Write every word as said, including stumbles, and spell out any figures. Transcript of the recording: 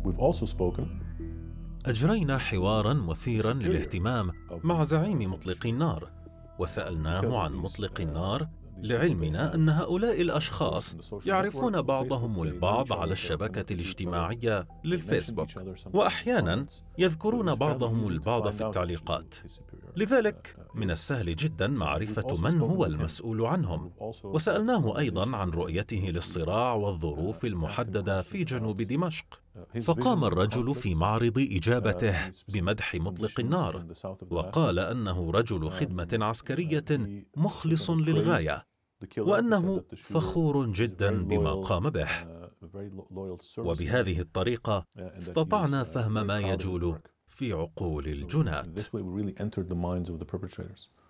أجرينا حواراً مثيراً للاهتمام مع زعيم مطلقي النار، وسألناه عن مطلق النار لعلمنا أن هؤلاء الأشخاص يعرفون بعضهم البعض على الشبكة الاجتماعية للفيسبوك، وأحياناً يذكرون بعضهم البعض في التعليقات. لذلك من السهل جداً معرفة من هو المسؤول عنهم. وسألناه أيضاً عن رؤيته للصراع والظروف المحددة في جنوب دمشق، فقام الرجل في معرض إجابته بمدح مطلق النار، وقال أنه رجل خدمة عسكرية مخلص للغاية، وأنه فخور جدا بما قام به. وبهذه الطريقة استطعنا فهم ما يجول في عقول الجنات.